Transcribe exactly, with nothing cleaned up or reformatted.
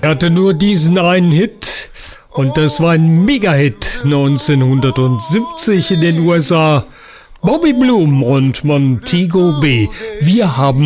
Er hatte nur diesen einen Hit und das war ein Mega-Hit neunzehnhundertsiebzig in den U S A. Bobby Bloom und Montego Bay. Wir haben